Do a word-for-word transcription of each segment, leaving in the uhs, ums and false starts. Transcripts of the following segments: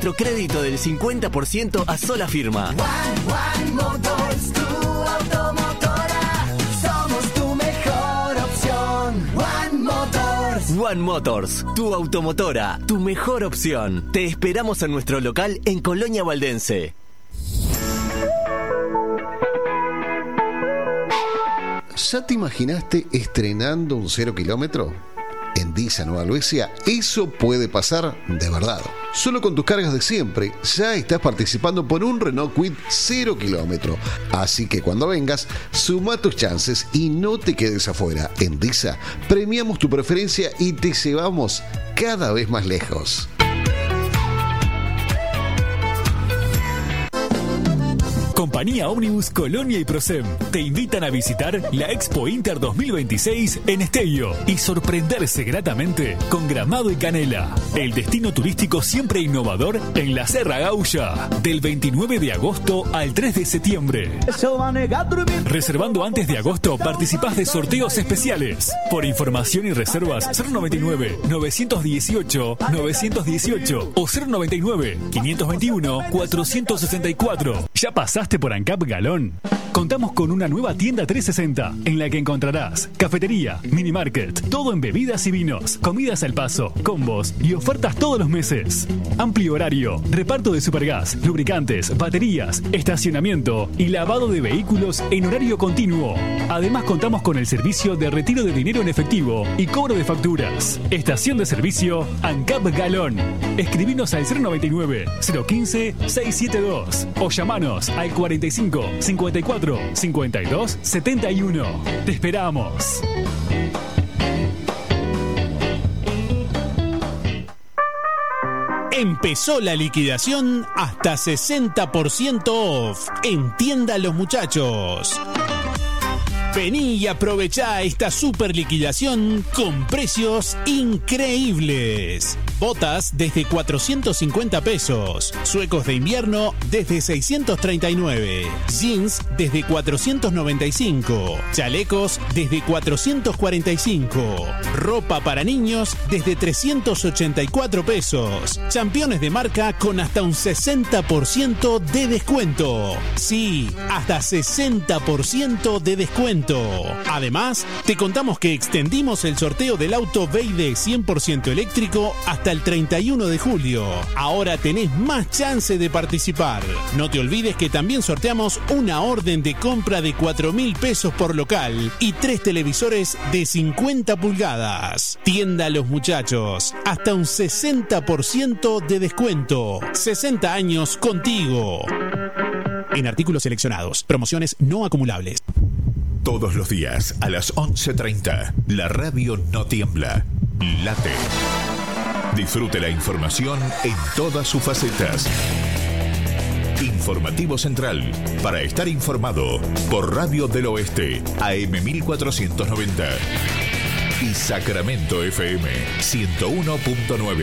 microcrédito del cincuenta por ciento a sola firma. One, One Motors, tu automotora. Somos tu mejor opción. One Motors. One Motors, tu automotora, tu mejor opción. Te esperamos en nuestro local en Colonia Valdense. ¿Ya te imaginaste estrenando un cero kilómetro? En Disa Nueva Albesia, eso puede pasar de verdad. Solo con tus cargas de siempre, ya estás participando por un Renault Kwid cero kilómetro. Así que cuando vengas, suma tus chances y no te quedes afuera. En Disa, premiamos tu preferencia y te llevamos cada vez más lejos. Compañía Ómnibus Colonia y Prosem te invitan a visitar la Expo Inter dos mil veintiséis en Esteio y sorprenderse gratamente con Gramado y Canela, el destino turístico siempre innovador en la Serra Gaulla, del veintinueve de agosto al tres de septiembre. Reservando antes de agosto participás de sorteos especiales. Por información y reservas cero noventa y nueve, novecientos dieciocho, novecientos dieciocho o cero noventa y nueve, quinientos veintiuno, cuatrocientos sesenta y cuatro. ¿Ya pasaste por ANCAP Galón? Contamos con una nueva tienda trescientos sesenta en la que encontrarás cafetería, mini market, todo en bebidas y vinos, comidas al paso, combos y ofertas todos los meses. Amplio horario, reparto de supergas, lubricantes, baterías, estacionamiento y lavado de vehículos en horario continuo. Además contamos con el servicio de retiro de dinero en efectivo y cobro de facturas. Estación de servicio ANCAP Galón. Escribinos al cero noventa y nueve, cero quince, seiscientos setenta y dos o llamanos al cuarenta y cinco, cincuenta y cuatro, cincuenta y dos, setenta y uno. Te esperamos. Empezó la liquidación hasta sesenta por ciento off en Tienda Los Muchachos. Vení y aprovechá esta super liquidación con precios increíbles. Botas desde cuatrocientos cincuenta pesos. Suecos de invierno desde seiscientos treinta y nueve. Jeans desde cuatrocientos noventa y cinco. Chalecos desde cuatrocientos cuarenta y cinco. Ropa para niños desde trescientos ochenta y cuatro pesos. Championes de marca con hasta un sesenta por ciento de descuento. Sí, hasta sesenta por ciento de descuento. Además, te contamos que extendimos el sorteo del auto Beide cien por ciento eléctrico hasta el treinta y uno de julio. Ahora tenés más chance de participar. No te olvides que también sorteamos una orden de compra de cuatro mil pesos por local y tres televisores de cincuenta pulgadas. Tienda Los Muchachos, hasta un sesenta por ciento de descuento. sesenta años contigo. En artículos seleccionados, promociones no acumulables. Todos los días a las once treinta, la radio no tiembla, late. Disfrute la información en todas sus facetas. Informativo Central, para estar informado por Radio del Oeste, A M mil cuatrocientos noventa y Sacramento F M ciento uno punto nueve.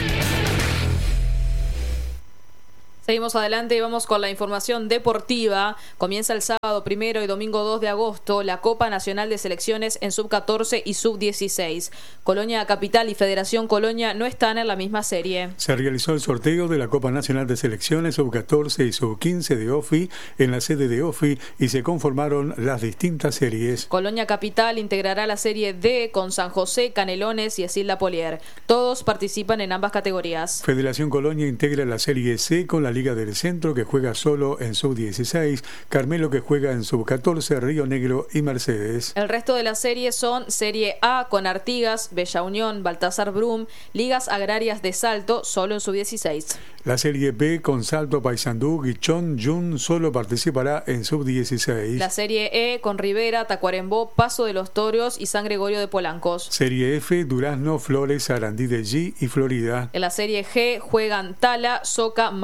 Seguimos adelante y vamos con la información deportiva. Comienza el sábado primero y domingo dos de agosto la Copa Nacional de Selecciones en sub catorce y sub dieciséis. Colonia Capital y Federación Colonia no están en la misma serie. Se realizó el sorteo de la Copa Nacional de Selecciones sub catorce y sub quince de O F I en la sede de O F I y se conformaron las distintas series. Colonia Capital integrará la serie D con San José, Canelones y Esilda Polier. Todos participan en ambas categorías. Federación Colonia integra la serie C con la Liga del Centro, que juega solo en sub dieciséis, Carmelo, que juega en sub catorce, Río Negro y Mercedes. El resto de las series son Serie A con Artigas, Bella Unión, Baltasar Brum, Ligas Agrarias de Salto, solo en sub dieciséis. La serie B con Salto, Paysandú, Guichón, Jun solo participará en sub dieciséis. La serie E con Rivera, Tacuarembó, Paso de los Toros y San Gregorio de Polancos. Serie F, Durazno, Flores, Sarandí de G y Florida. En la serie G juegan Tala, Soca, Maldonado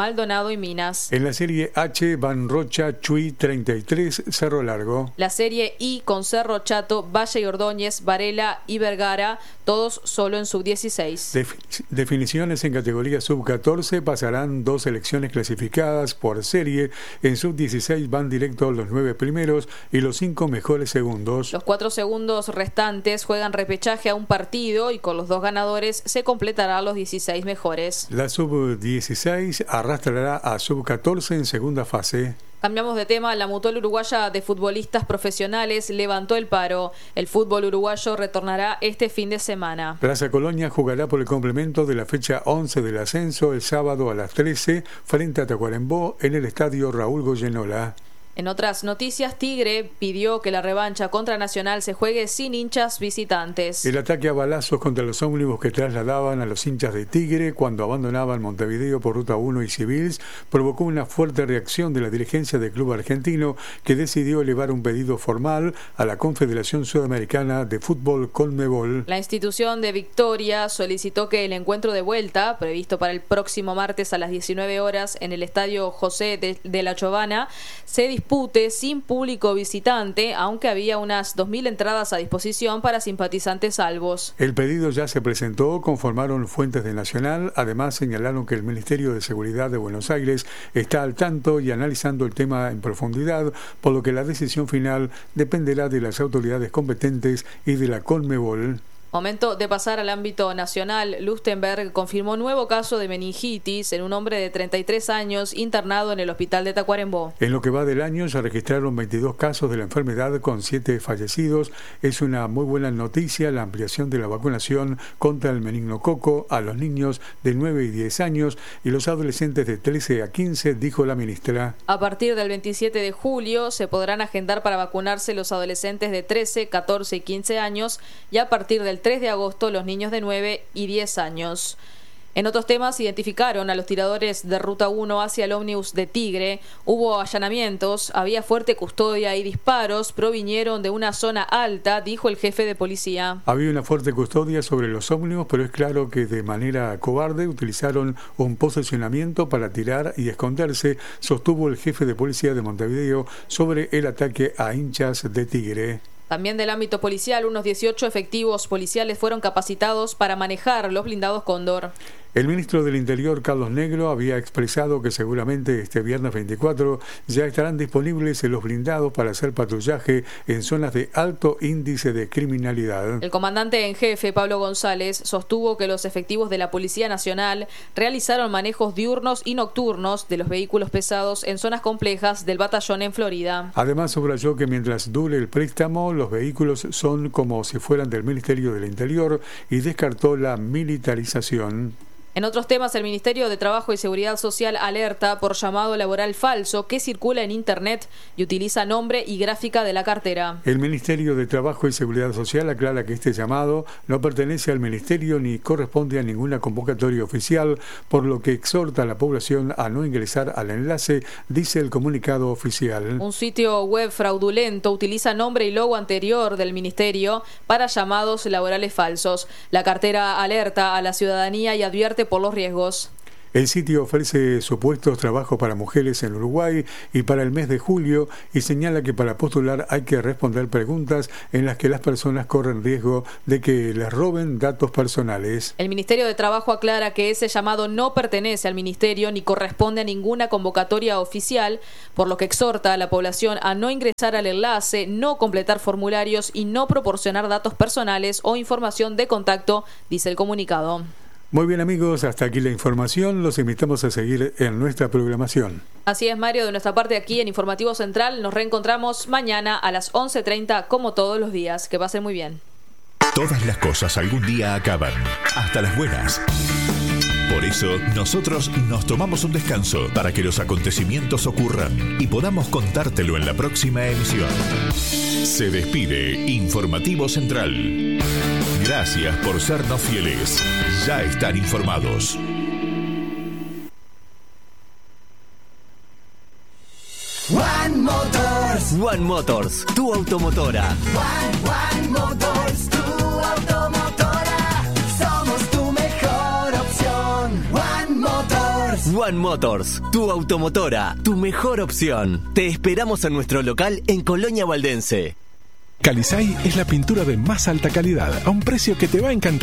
Maldonado y Minas. En la Serie H van Rocha, Chuy, treinta y tres, Cerro Largo. La Serie I con Cerro Chato, Valle y Ordóñez, Varela y Vergara, todos solo en sub dieciséis. Def- definiciones en categoría sub catorce, pasarán dos selecciones clasificadas por serie. En sub dieciséis van directos los nueve primeros y los cinco mejores segundos. Los cuatro segundos restantes juegan repechaje a un partido y con los dos ganadores se completarán los dieciséis mejores. La sub dieciséis arrastrará a sub catorce en segunda fase. Cambiamos de tema. La Mutual Uruguaya de Futbolistas Profesionales levantó el paro. El fútbol uruguayo retornará este fin de semana. Plaza Colonia jugará por el complemento de la fecha once del ascenso el sábado a las trece frente a Tacuarembó en el estadio Raúl Goyenola. En otras noticias, Tigre pidió que la revancha contra Nacional se juegue sin hinchas visitantes. El ataque a balazos contra los ómnibus que trasladaban a los hinchas de Tigre cuando abandonaban Montevideo por Ruta uno y Civils provocó una fuerte reacción de la dirigencia del club argentino, que decidió elevar un pedido formal a la Confederación Sudamericana de Fútbol Conmebol. La institución de Victoria solicitó que el encuentro de vuelta, previsto para el próximo martes a las diecinueve horas en el estadio José de, de la Chobana, se dispute sin público visitante, aunque había unas dos mil entradas a disposición para simpatizantes salvos. El pedido ya se presentó, conformaron fuentes de Nacional. Además señalaron que el Ministerio de Seguridad de Buenos Aires está al tanto y analizando el tema en profundidad, por lo que la decisión final dependerá de las autoridades competentes y de la Conmebol. Momento de pasar al ámbito nacional. Lustenberg confirmó nuevo caso de meningitis en un hombre de treinta y tres años internado en el hospital de Tacuarembó. En lo que va del año se registraron veintidós casos de la enfermedad con siete fallecidos. Es una muy buena noticia la ampliación de la vacunación contra el meningococo a los niños de nueve y diez años y los adolescentes de trece a quince, dijo la ministra. A partir del veintisiete de julio se podrán agendar para vacunarse los adolescentes de trece, catorce y quince años y a partir del tres de agosto los niños de nueve y diez años. En otros temas, identificaron a los tiradores de Ruta uno hacia el ómnibus de Tigre. Hubo allanamientos, había fuerte custodia y disparos provinieron de una zona alta, dijo el jefe de policía. Había una fuerte custodia sobre los ómnibus, pero es claro que de manera cobarde utilizaron un posicionamiento para tirar y esconderse, sostuvo el jefe de policía de Montevideo sobre el ataque a hinchas de Tigre. También del ámbito policial, unos dieciocho efectivos policiales fueron capacitados para manejar los blindados Cóndor. El ministro del Interior, Carlos Negro, había expresado que seguramente este viernes veinticuatro ya estarán disponibles los blindados para hacer patrullaje en zonas de alto índice de criminalidad. El comandante en jefe, Pablo González, sostuvo que los efectivos de la Policía Nacional realizaron manejos diurnos y nocturnos de los vehículos pesados en zonas complejas del batallón en Florida. Además, subrayó que mientras dure el préstamo, los vehículos son como si fueran del Ministerio del Interior y descartó la militarización. En otros temas, el Ministerio de Trabajo y Seguridad Social alerta por llamado laboral falso que circula en Internet y utiliza nombre y gráfica de la cartera. El Ministerio de Trabajo y Seguridad Social aclara que este llamado no pertenece al Ministerio ni corresponde a ninguna convocatoria oficial, por lo que exhorta a la población a no ingresar al enlace, dice el comunicado oficial. Un sitio web fraudulento utiliza nombre y logo anterior del Ministerio para llamados laborales falsos. La cartera alerta a la ciudadanía y advierte por los riesgos. El sitio ofrece supuestos trabajos para mujeres en Uruguay y para el mes de julio y señala que para postular hay que responder preguntas en las que las personas corren riesgo de que les roben datos personales. El Ministerio de Trabajo aclara que ese llamado no pertenece al Ministerio ni corresponde a ninguna convocatoria oficial, por lo que exhorta a la población a no ingresar al enlace, no completar formularios y no proporcionar datos personales o información de contacto, dice el comunicado. Muy bien, amigos, hasta aquí la información. Los invitamos a seguir en nuestra programación. Así es, Mario, de nuestra parte aquí en Informativo Central. Nos reencontramos mañana a las once treinta como todos los días. Que pasen muy bien. Todas las cosas algún día acaban, hasta las buenas. Por eso, nosotros nos tomamos un descanso para que los acontecimientos ocurran y podamos contártelo en la próxima emisión. Se despide Informativo Central. Gracias por sernos fieles. Ya están informados. One Motors. One Motors, tu automotora. One, One Motors, tu automotora. Somos tu mejor opción. One Motors. One Motors, tu automotora, tu mejor opción. Te esperamos en nuestro local en Colonia Valdense. Calisay es la pintura de más alta calidad a un precio que te va a encantar.